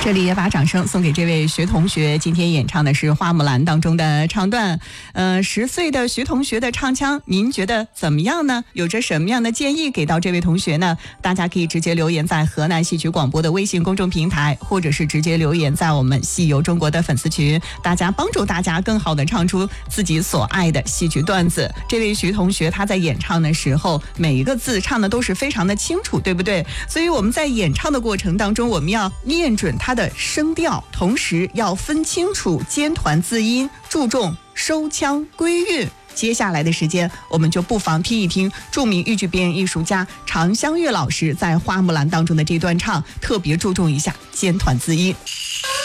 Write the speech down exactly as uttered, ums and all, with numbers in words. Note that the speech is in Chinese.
这里也把掌声送给这位徐同学，今天演唱的是《花木兰》当中的唱段。呃，十岁的徐同学的唱腔，您觉得怎么样呢？有着什么样的建议给到这位同学呢？大家可以直接留言在河南戏曲广播的微信公众平台，或者是直接留言在我们戏游中国的粉丝群，大家帮助大家更好的唱出自己所爱的戏曲段子。这位徐同学他在演唱的时候，每一个字唱的都是非常的清楚，对不对？所以我们在演唱的过程当中，我们要念准他的声调，同时要分清楚尖团字音，注重收腔归韵。接下来的时间，我们就不妨听一听著名豫剧表演艺术家常香月老师在《花木兰》当中的这段唱，特别注重一下尖团字音。